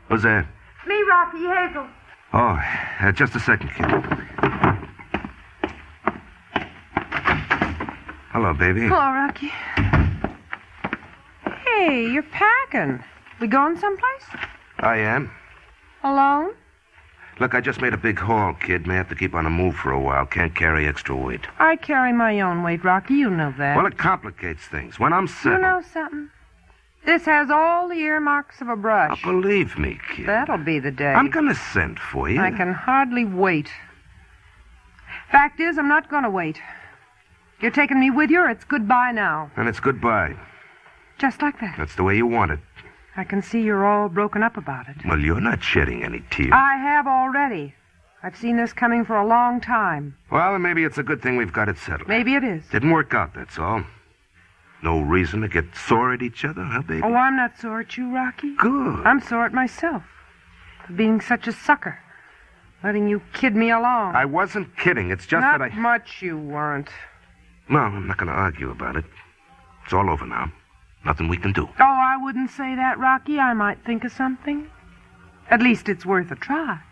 Who's there? Me, Rocky, Hazel. Oh, just a second, kid. Hello, baby. Hello, Rocky. Hey, you're packing. We going someplace? I am. Alone? Look, I just made a big haul, kid. May have to keep on the move for a while. Can't carry extra weight. I carry my own weight, Rocky. You know that. Well, it complicates things. When I'm settled... You know something? This has all the earmarks of a brush. Now, believe me, kid. That'll be the day. I'm gonna send for you. I can hardly wait. Fact is, I'm not gonna wait. You're taking me with you, or it's goodbye now. And it's goodbye. Just like that. That's the way you want it. I can see you're all broken up about it. Well, you're not shedding any tears. I have already. I've seen this coming for a long time. Well, then maybe it's a good thing we've got it settled. Maybe it is. Didn't work out, that's all. No reason to get sore at each other, huh, baby? Oh, I'm not sore at you, Rocky. Good. I'm sore at myself for being such a sucker. Letting you kid me along. I wasn't kidding. It's just not that I... much you weren't. No, I'm not going to argue about it. It's all over now. Nothing we can do. Oh, I wouldn't say that, Rocky. I might think of something. At least it's worth a try.